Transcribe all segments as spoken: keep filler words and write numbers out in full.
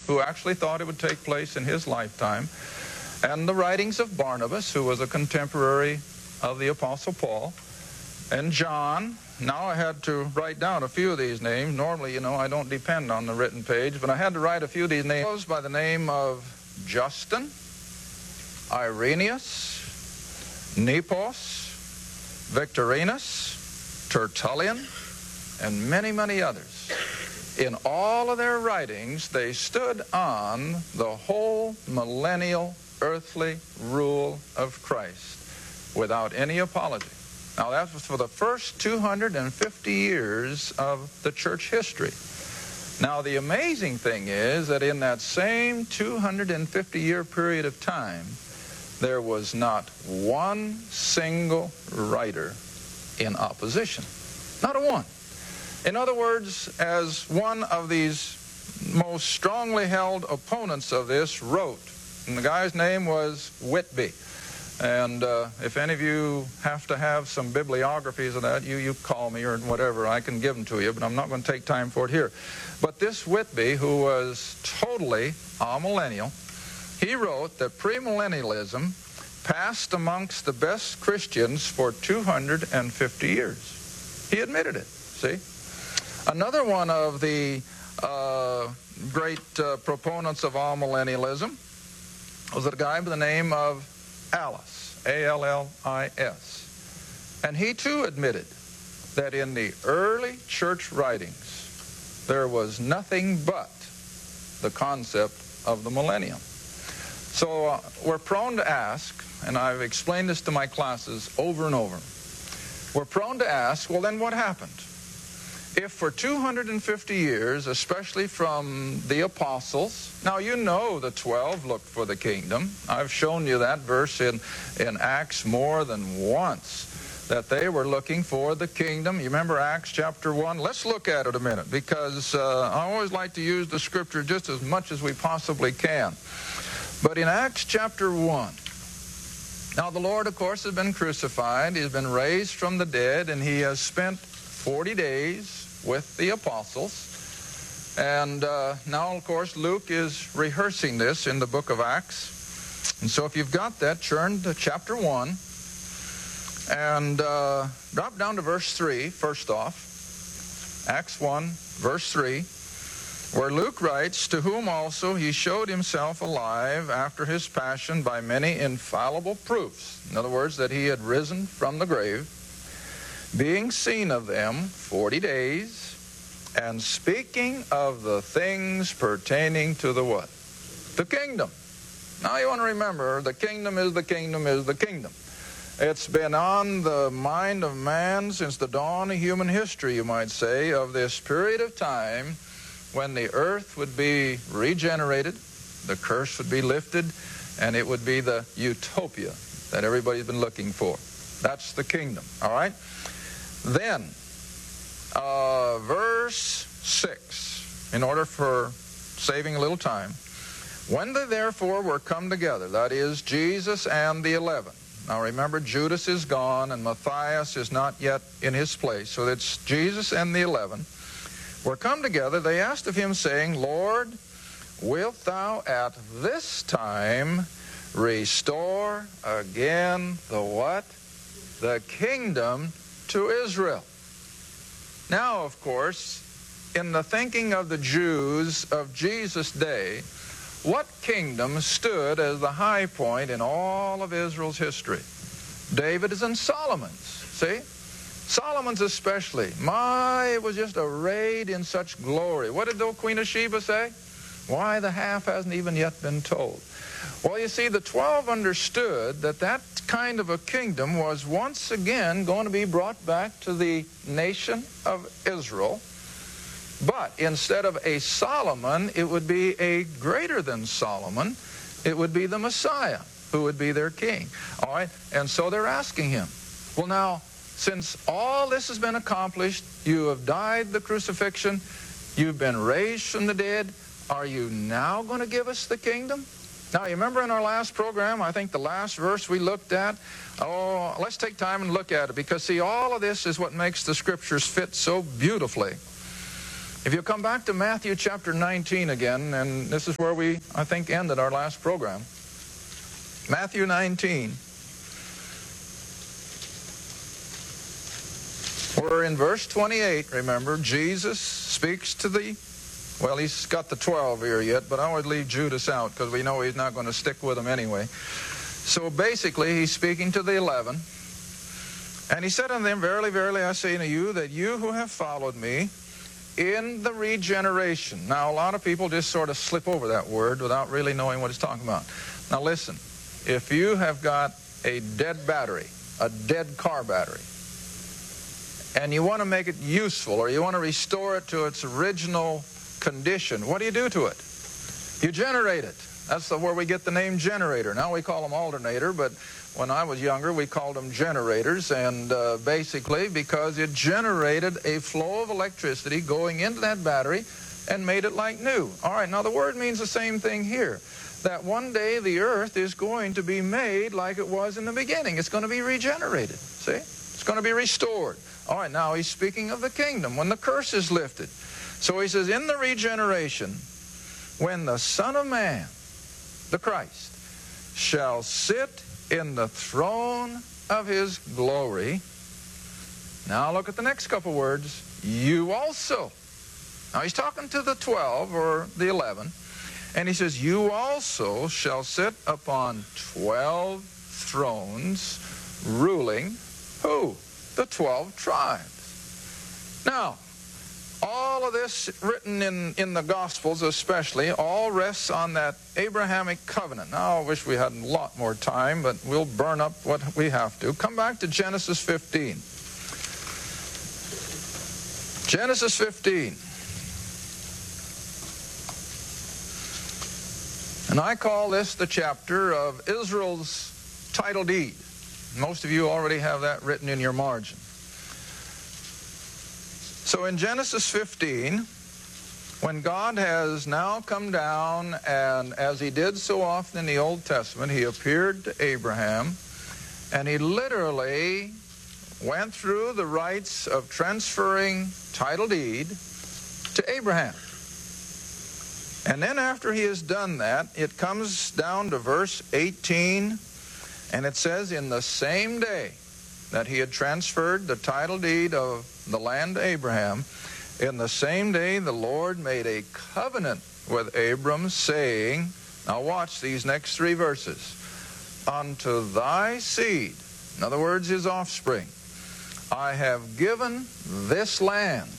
who actually thought it would take place in his lifetime, and the writings of Barnabas, who was a contemporary of the Apostle Paul, and John. Now I had to write down a few of these names. Normally, you know, I don't depend on the written page, but I had to write a few of these names by the name of Justin, Irenaeus, Nepos, Victorinus, Tertullian, and many, many others. In all of their writings, they stood on the whole millennial earthly rule of Christ without any apology. Now, that was for the first two hundred fifty years of the church history. Now, the amazing thing is that in that same two hundred fifty year period of time, there was not one single writer in opposition. Not a one. In other words, as one of these most strongly held opponents of this wrote, and the guy's name was Whitby. And uh, if any of you have to have some bibliographies of that, you, you call me or whatever. I can give them to you, but I'm not going to take time for it here. But this Whitby, who was totally amillennial, he wrote that premillennialism passed amongst the best Christians for two hundred fifty years. He admitted it, see? Another one of the uh, great uh, proponents of amillennialism was a guy by the name of Allis, A L L I S. And he too admitted that in the early church writings, there was nothing but the concept of the millennium. So uh, we're prone to ask, and I've explained this to my classes over and over, we're prone to ask, well, then what happened? If for two hundred fifty years, especially from the apostles, now you know the twelve looked for the kingdom. I've shown you that verse in, in Acts more than once, that they were looking for the kingdom. You remember Acts chapter one? Let's look at it a minute, because uh, I always like to use the scripture just as much as we possibly can. But in Acts chapter one, now the Lord, of course, has been crucified. He's been raised from the dead, and he has spent forty days with the apostles. And uh, now, of course, Luke is rehearsing this in the book of Acts. And so if you've got that, turn to chapter one and uh, drop down to verse three, first off. Acts one, verse three, where Luke writes, "To whom also he showed himself alive after his passion by many infallible proofs." In other words, that he had risen from the grave, being seen of them forty days, and speaking of the things pertaining to the what? The kingdom. Now you want to remember, the kingdom is the kingdom is the kingdom. It's been on the mind of man since the dawn of human history, you might say, of this period of time when the earth would be regenerated, the curse would be lifted, and it would be the utopia that everybody's been looking for. That's the kingdom, all right? Then, uh, verse six, in order for saving a little time, "When they therefore were come together," that is, Jesus and the eleven. Now remember, Judas is gone and Matthias is not yet in his place, so it's Jesus and the eleven, "were come together, they asked of him, saying, Lord, wilt thou at this time restore again the what? The kingdom to Israel." Now, of course, in the thinking of the Jews of Jesus' day, what kingdom stood as the high point in all of Israel's history? David's and Solomon's, see? Solomon's especially. My, it was just arrayed in such glory. What did the Queen of Sheba say? Why, the half hasn't even yet been told. Well, you see, the twelve understood that that kind of a kingdom was once again going to be brought back to the nation of Israel. But instead of a Solomon, it would be a greater than Solomon. It would be the Messiah who would be their king. All right? And so they're asking him, well, now, since all this has been accomplished, you have died the crucifixion, you've been raised from the dead, are you now going to give us the kingdom? Now, you remember in our last program, I think the last verse we looked at, oh, let's take time and look at it, because, see, all of this is what makes the Scriptures fit so beautifully. If you come back to Matthew chapter nineteen again, and this is where we, I think, ended our last program. Matthew nineteen. We're in verse twenty-eight, remember. Jesus speaks to the, well, he's got the twelve here yet, but I would leave Judas out because we know he's not going to stick with them anyway. So basically, he's speaking to the eleven. And he said unto them, Verily, verily, I say unto you, that you who have followed me in the regeneration. Now, a lot of people just sort of slip over that word without really knowing what it's talking about. Now, listen. If you have got a dead battery, a dead car battery, and you want to make it useful, or you want to restore it to its original condition, what do you do to it? You generate it. That's the, where we get the name generator. Now we call them alternator, but when I was younger, we called them generators, and uh, basically because it generated a flow of electricity going into that battery and made it like new. All right, now the word means the same thing here, that one day the earth is going to be made like it was in the beginning. It's going to be regenerated, see? It's going to be restored. All right, now he's speaking of the kingdom, when the curse is lifted. So he says, in the regeneration, when the Son of Man, the Christ, shall sit in the throne of his glory. Now look at the next couple words. You also. Now he's talking to the twelve or the eleven. And he says, you also shall sit upon twelve thrones, ruling who? The twelve tribes. Now, all of this written in, in the Gospels especially, all rests on that Abrahamic covenant. Now, I wish we had a lot more time, but we'll burn up what we have to. Come back to Genesis fifteen. Genesis fifteen. And I call this the chapter of Israel's title deed. Most of you already have that written in your margin. So in Genesis fifteen, when God has now come down, and as he did so often in the Old Testament, he appeared to Abraham, and he literally went through the rites of transferring title deed to Abraham. And then after he has done that, it comes down to verse eighteen, and it says, in the same day that he had transferred the title deed of the land to Abraham, in the same day the Lord made a covenant with Abram, saying, now watch these next three verses, unto thy seed, in other words, his offspring, I have given this land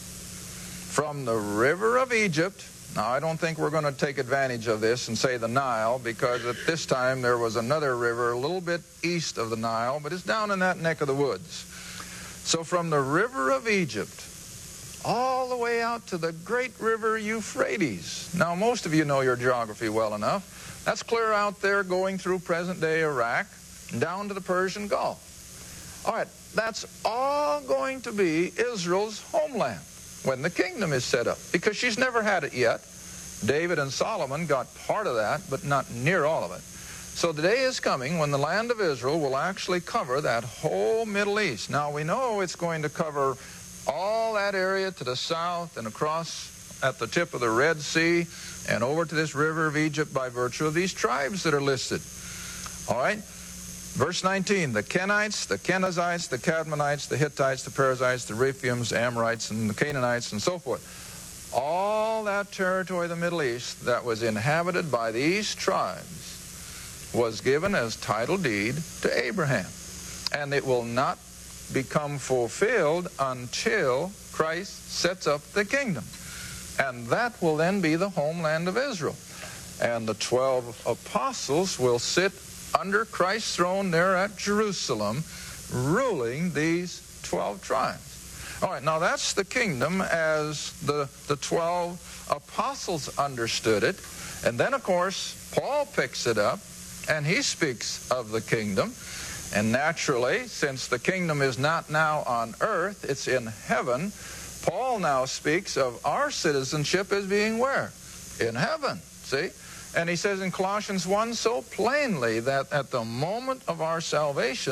from the river of Egypt. Now, I don't think we're going to take advantage of this and say the Nile, because at this time there was another river a little bit east of the Nile, but it's down in that neck of the woods. So from the river of Egypt all the way out to the great river Euphrates. Now, most of you know your geography well enough. That's clear out there going through present-day Iraq down to the Persian Gulf. All right, that's all going to be Israel's homeland when the kingdom is set up, because she's never had it yet. David and Solomon got part of that, but not near all of it. So the day is coming when the land of Israel will actually cover that whole Middle East. Now, we know it's going to cover all that area to the south and across at the tip of the Red Sea and over to this river of Egypt by virtue of these tribes that are listed. All right? Verse nineteen, the Kenites, the Kenizzites, the Cadmonites, the Hittites, the Perizzites, the Rephaims, Amorites, and the Canaanites, and so forth. All that territory of the Middle East that was inhabited by these tribes was given as title deed to Abraham. And it will not become fulfilled until Christ sets up the kingdom. And that will then be the homeland of Israel. And the twelve apostles will sit under Christ's throne there at Jerusalem, ruling these twelve tribes. All right, now that's the kingdom as the, the twelve apostles understood it. And then, of course, Paul picks it up, and he speaks of the kingdom. And naturally, since the kingdom is not now on earth, it's in heaven, Paul now speaks of our citizenship as being where? In heaven, see? And he says in Colossians one so plainly that at the moment of our salvation,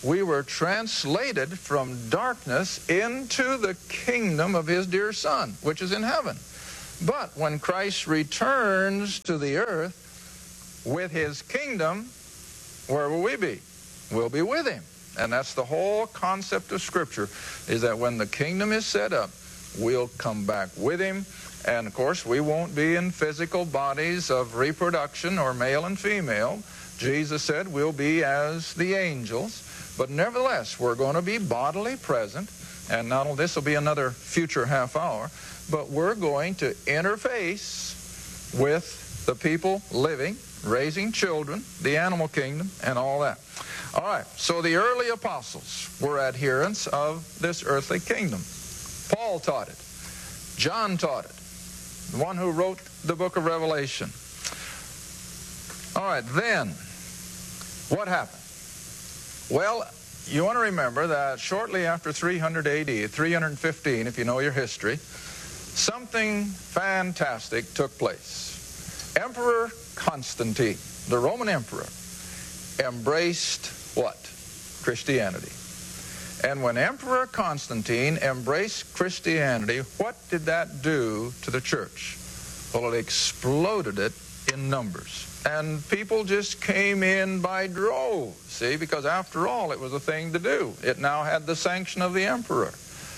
we were translated from darkness into the kingdom of his dear Son, which is in heaven. But when Christ returns to the earth with his kingdom, where will we be? We'll be with him. And that's the whole concept of Scripture, is that when the kingdom is set up, we'll come back with him. And of course, we won't be in physical bodies of reproduction or male and female. Jesus said we'll be as the angels. But nevertheless, we're going to be bodily present. And not only this will be another future half hour, but we're going to interface with the people living, raising children, the animal kingdom, and all that. All right, so the early apostles were adherents of this earthly kingdom. Paul taught it. John taught it. The one who wrote the book of Revelation. All right, then, what happened? Well, you want to remember that shortly after three hundred A D, three fifteen, if you know your history, something fantastic took place. Emperor Constantine, the Roman emperor, embraced what? Christianity. And when Emperor Constantine embraced Christianity, what did that do to the church? Well, it exploded it in numbers. And people just came in by droves, see, because after all, it was a thing to do. It now had the sanction of the emperor.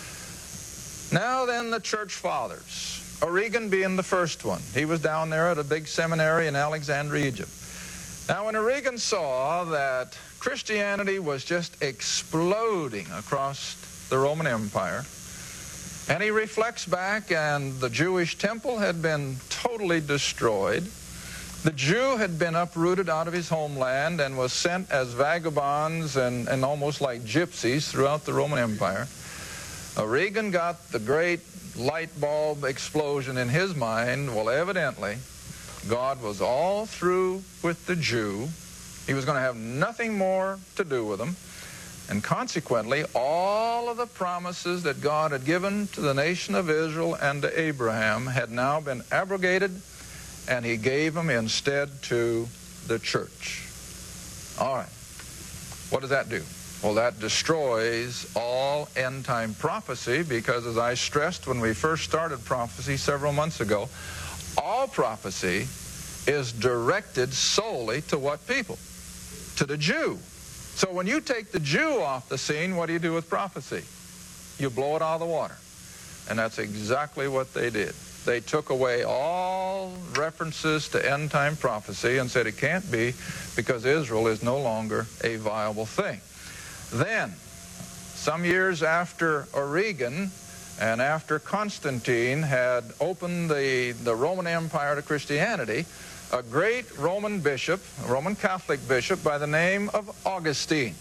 Now then, the church fathers, Origen being the first one. He was down there at a big seminary in Alexandria, Egypt. Now, when Origen saw that Christianity was just exploding across the Roman Empire, and he reflects back, and the Jewish temple had been totally destroyed. The Jew had been uprooted out of his homeland and was sent as vagabonds and, and almost like gypsies throughout the Roman Empire. Origen got the great light bulb explosion in his mind. Well, evidently, God was all through with the Jew. He was going to have nothing more to do with them. And consequently, all of the promises that God had given to the nation of Israel and to Abraham had now been abrogated, and he gave them instead to the church. All right. What does that do? Well, that destroys all end-time prophecy, because as I stressed when we first started prophecy several months ago, all prophecy is directed solely to what people? To the Jew. So when you take the Jew off the scene, what do you do with prophecy? You blow it out of the water. And that's exactly what they did. They took away all references to end-time prophecy and said it can't be, because Israel is no longer a viable thing. Then, some years after Origen and after Constantine had opened the, the Roman Empire to Christianity, a great Roman bishop, a Roman Catholic bishop by the name of Augustine,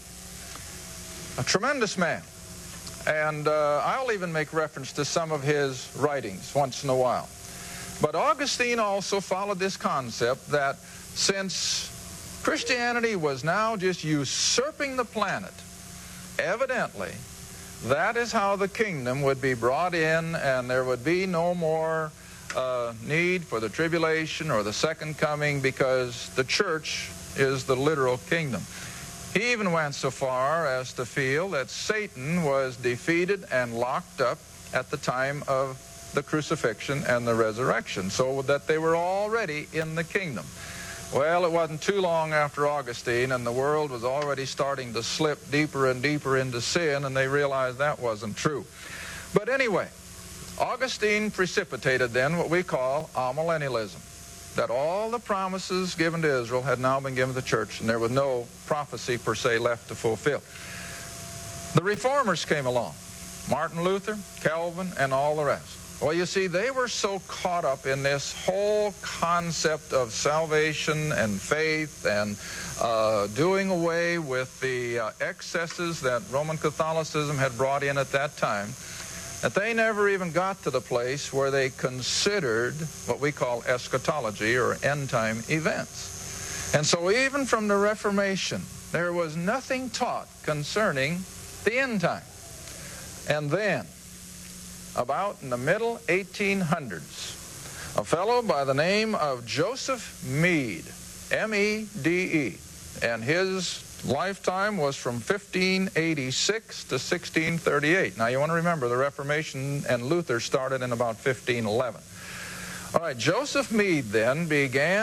a tremendous man. And uh, I'll even make reference to some of his writings once in a while. But Augustine also followed this concept that since Christianity was now just usurping the planet, evidently, that is how the kingdom would be brought in, and there would be no more uh, need for the tribulation or the second coming, because the church is the literal kingdom. He even went so far as to feel that Satan was defeated and locked up at the time of the crucifixion and the resurrection, so that they were already in the kingdom. Well, it wasn't too long after Augustine, and the world was already starting to slip deeper and deeper into sin, and they realized that wasn't true. But anyway, Augustine precipitated then what we call amillennialism, that all the promises given to Israel had now been given to the church, and there was no prophecy per se left to fulfill. The reformers came along, Martin Luther, Calvin, and all the rest. Well, you see, they were so caught up in this whole concept of salvation and faith and uh, doing away with the uh, excesses that Roman Catholicism had brought in at that time, that they never even got to the place where they considered what we call eschatology, or end-time events. And so even from the Reformation, there was nothing taught concerning the end time. And then, about in the middle eighteen hundreds, a fellow by the name of Joseph Meade, M E D E, and his lifetime was from fifteen eighty-six to sixteen thirty-eight. Now, you want to remember, the Reformation and Luther started in about fifteen eleven. All right, Joseph Meade then began